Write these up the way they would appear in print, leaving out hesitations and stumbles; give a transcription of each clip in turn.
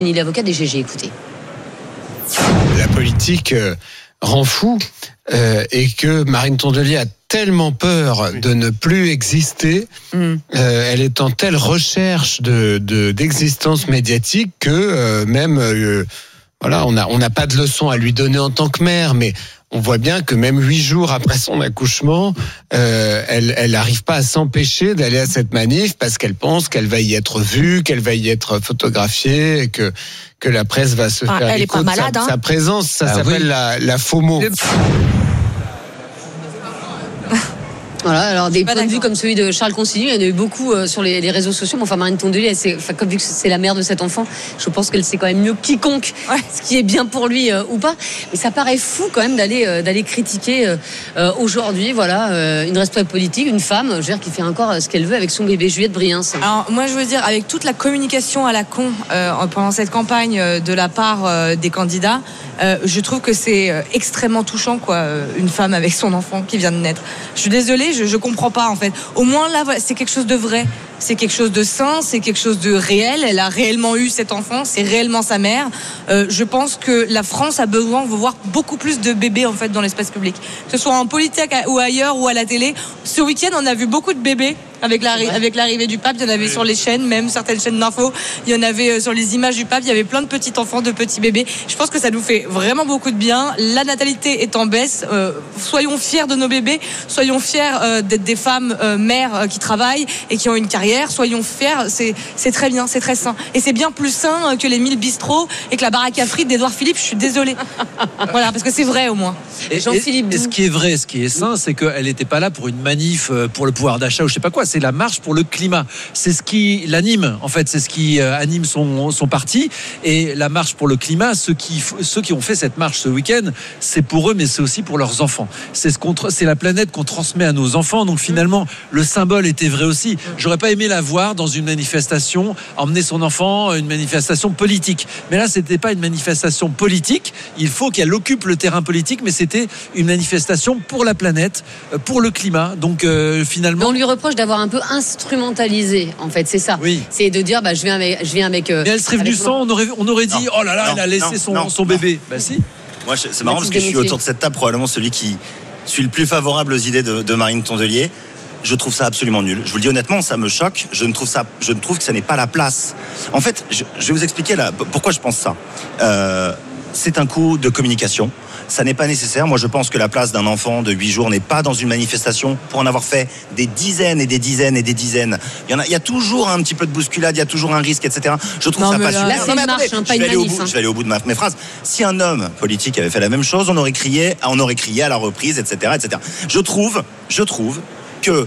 Il est avocat des GG, écoutez. La politique rend fou et que Marine Tondelier a tellement peur de ne plus exister, elle est en telle recherche d'existence médiatique que voilà, on n'a pas de leçon à lui donner en tant que mère, mais on voit bien que même 8 jours après son accouchement, elle n'arrive pas à s'empêcher d'aller à cette manif parce qu'elle pense qu'elle va y être vue, qu'elle va y être photographiée, et que la presse va se faire elle écho est pas de malade, sa présence. Ça s'appelle la FOMO. Voilà, alors des points de vue comme celui de Charles Consigny, il y en a eu beaucoup sur les réseaux sociaux. Mais enfin, Marine Tondelier, comme vu que c'est la mère de cet enfant, je pense qu'elle sait quand même mieux quiconque ce qui est bien pour lui ou pas. Mais ça paraît fou quand même d'aller critiquer aujourd'hui, voilà, une responsable politique, une femme, je veux dire, qui fait encore ce qu'elle veut avec son bébé. Juliette Briens. Alors moi, je veux dire, avec toute la communication à la con pendant cette campagne de la part des candidats, je trouve que c'est extrêmement touchant, quoi, une femme avec son enfant qui vient de naître. Je suis désolée. Je comprends pas en fait. Au moins là, c'est quelque chose de vrai, c'est quelque chose de sain, c'est quelque chose de réel. Elle a réellement eu cet enfant, c'est réellement sa mère. Je pense que la France a besoin de voir beaucoup plus de bébés en fait dans l'espace public, que ce soit en politique ou ailleurs ou à la télé. Ce week-end, on a vu beaucoup de bébés. Avec l'arrivée du pape, il y en avait sur les chaînes, même certaines chaînes d'infos, il y en avait sur les images du pape, il y avait plein de petits enfants, de petits bébés. Je pense que ça nous fait vraiment beaucoup de bien. La natalité est en baisse. Soyons fiers de nos bébés, soyons fiers d'être des femmes mères qui travaillent et qui ont une carrière. Soyons fiers, c'est très bien, c'est très sain. Et c'est bien plus sain que les 1000 bistrots et que la baraque à frites d'Édouard Philippe. Je suis désolée. Voilà, parce que c'est vrai au moins. Et ce qui est vrai, ce qui est sain, c'est qu'elle n'était pas là pour une manif pour le pouvoir d'achat ou je sais pas quoi. C'est la marche pour le climat. C'est ce qui l'anime, en fait. C'est ce qui anime son parti. Et la marche pour le climat, ceux qui ont fait cette marche ce week-end, c'est pour eux, mais c'est aussi pour leurs enfants. C'est la planète qu'on transmet à nos enfants. Donc finalement, le symbole était vrai aussi. J'aurais pas aimé la voir dans une manifestation, emmener son enfant, une manifestation politique. Mais là, c'était pas une manifestation politique. Il faut qu'elle occupe le terrain politique, mais c'était une manifestation pour la planète, pour le climat. Donc finalement, on lui reproche d'avoir un peu instrumentalisé, en fait, c'est ça. Oui. C'est de dire, je viens avec. Mais elle serait venue sans, on aurait dit, oh là là, elle a laissé son bébé. Bah si. Moi, c'est marrant parce que je suis autour de cette table probablement celui qui suis le plus favorable aux idées de Marine Tondelier. Je trouve ça absolument nul. Je vous le dis honnêtement, ça me choque. Je trouve que ça n'est pas la place. En fait, je vais vous expliquer là pourquoi je pense ça. C'est un coup de communication. Ça n'est pas nécessaire. Moi, je pense que la place d'un enfant de 8 jours n'est pas dans une manifestation pour en avoir fait des dizaines et des dizaines et des dizaines. Il y a toujours un petit peu de bousculade, il y a toujours un risque, etc. Je trouve ça pas super. Là, c'est une marche, pas une manif. Je vais aller au bout de mes phrases. Si un homme politique avait fait la même chose, on aurait crié à la reprise, etc., etc. Je trouve que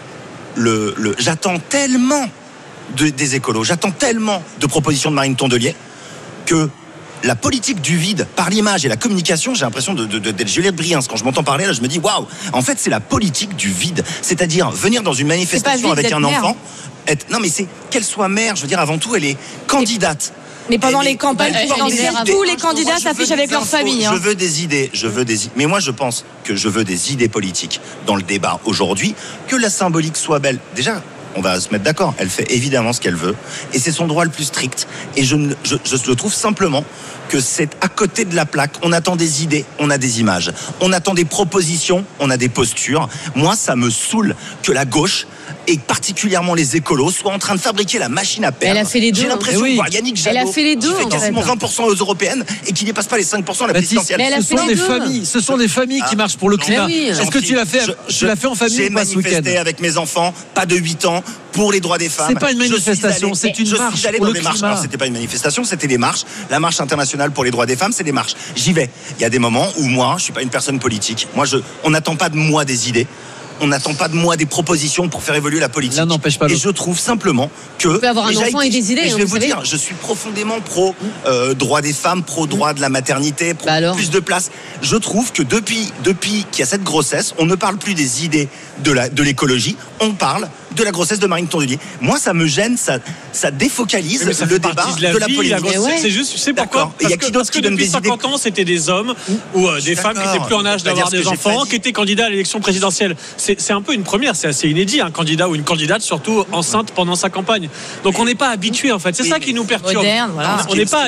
j'attends tellement des écolos, j'attends tellement de propositions de Marine Tondelier que la politique du vide par l'image et la communication, j'ai l'impression d'être Juliette Briens. Quand je m'entends parler là, je me dis waouh. En fait, c'est la politique du vide, c'est-à-dire venir dans une manifestation avec un enfant. Non, mais c'est qu'elle soit mère. Je veux dire, avant tout, elle est candidate. Mais pendant les campagnes présidentielles, tous les candidats s'affichent avec leur famille. Je veux des idées. Mais moi, je pense que je veux des idées politiques dans le débat aujourd'hui. Que la symbolique soit belle. Déjà, on va se mettre d'accord. Elle fait évidemment ce qu'elle veut. Et c'est son droit le plus strict. Et je trouve simplement que c'est à côté de la plaque. On attend des idées, on a des images. On attend des propositions, on a des postures. Moi, ça me saoule que la gauche, et particulièrement les écolos, soient en train de fabriquer la machine à perdre. Elle a fait les deux. J'ai l'impression de voir Yannick Jadot, elle a fait les deux, qui fait quasiment 20% aux européennes et qui dépasse pas les 5% à la présidentielle. Ce sont des familles qui marchent pour le climat. Est-ce que tu l'as fait en famille ou pas ce week-end ? J'ai manifesté avec mes enfants, pas de 8 ans, pour les droits des femmes. C'est pas une manifestation, c'est une marche. Je suis allé dans des marches. Alors, c'était pas une manifestation, c'était des marches. La marche internationale pour les droits des femmes, c'est des marches. J'y vais. Il y a des moments où moi, je suis pas une personne politique. On n'attend pas de moi des idées. On n'attend pas de moi des propositions pour faire évoluer la politique. L'un n'empêche pas l'autre. Et je trouve simplement que... On peut avoir un enfant et des idées. Et je vais vous dire, je suis profondément pro droit des femmes, pro droit de la maternité, pro plus de place. Je trouve que depuis qu'il y a cette grossesse, on ne parle plus des idées de l'écologie, on parle de la grossesse de Marine Tondelier. Moi, ça me gêne, ça défocalise le débat de la politique. C'est juste, tu sais pourquoi? Il y a qui d'autre qui donne des idées? Depuis 50 ans, c'était des hommes ou des femmes qui étaient plus en âge d'avoir des enfants, qui étaient candidats à l'élection présidentielle. C'est un peu une première, c'est assez inédit, un candidat ou une candidate, surtout enceinte pendant sa campagne. Donc on n'est pas habitué en fait. C'est ça qui nous perturbe. Moderne, voilà. On n'est pas